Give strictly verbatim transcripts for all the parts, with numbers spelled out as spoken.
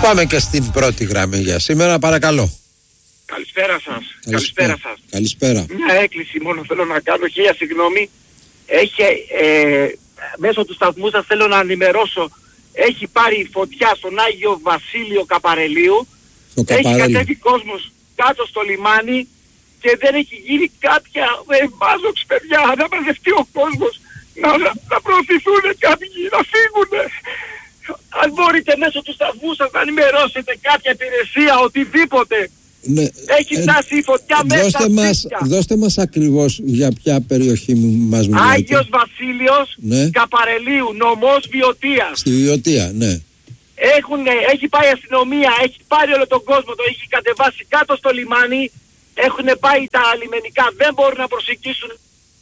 Πάμε και στην πρώτη γραμμή για σήμερα, παρακαλώ. Καλησπέρα σας. Καλησπέρα, Καλησπέρα σας. Καλησπέρα. Μια έκκληση μόνο θέλω να κάνω, χίλια συγγνώμη. Έχει, ε, μέσω του σταθμού σας θέλω να ενημερώσω, έχει πάρει φωτιά στον Άγιο Βασίλειο Καπαρελίου. Έχει κατέβει κόσμος κάτω στο λιμάνι και δεν έχει γίνει κάποια εμάζοξη, παιδιά, να μαζευτεί ο κόσμος, να, να, να προωθηθούν κάποιοι, να φύγουν. Αν μπορείτε μέσω του σταθμού σας να ενημερώσετε κάποια υπηρεσία, οτιδήποτε. Ναι. Έχει φτάσει η φωτιά ε, μέσα δώστε στα μας, σπίτια. δώστε μας ακριβώς για ποια περιοχή μας μιλάτε. Άγιος Βασίλειος, ναι. Καπαρελίου, νομός Βιωτίας. Στη Βιωτία, ναι. Έχουν, έχει πάει η αστυνομία, έχει πάρει όλο τον κόσμο, το έχει κατεβάσει κάτω στο λιμάνι. Έχουν πάει τα λιμενικά, δεν μπορούν να προσεγγίσουν.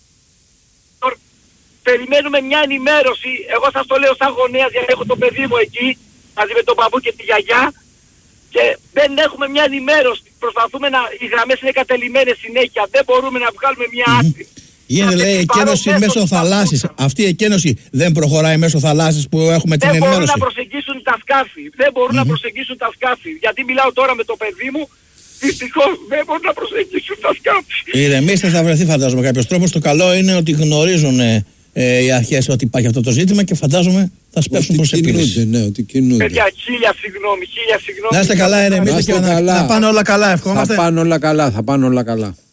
Περιμένουμε μια ενημέρωση, εγώ σας το λέω σαν γονέας γιατί έχω το παιδί μου εκεί, μαζί με τον παππού και τη γιαγιά, και δεν έχουμε μια ενημέρωση. Προσπαθούμε να, οι γραμμές είναι κατελημμένες συνέχεια, δεν μπορούμε να βγάλουμε μια άκρη. Γίνεται, λέει, εκένωση μέσω θαλάσσης. Αυτή η εκένωση δεν προχωράει μέσω θαλάσσης που έχουμε την ενημέρωση. Δεν μπορούν να προσεγγίσουν τα σκάφη. Δεν μπορούν mm-hmm. να προσεγγίσουν τα σκάφη. Γιατί μιλάω τώρα με το παιδί μου, δυστυχώς δεν μπορούν να προσεγγίσουν τα σκάφη. Ηρεμήστε, θα βρεθεί φαντάζομαι κάποιος τρόπος. Το καλό είναι ότι γνωρίζουν ε, ε, οι αρχές ότι υπάρχει αυτό το ζήτημα και φαντάζομαι θα σπεύσουν προς επίλυση. Ναι, ότι κινούνται. Παιδιά, χίλια συγγνώμη, χίλια συγγνώμη. Να είστε καλά, ηρεμήστε και να, να πάνε όλα καλά, ευχόμαστε. Θα πάνε όλα καλά, θα πάνε όλα καλά.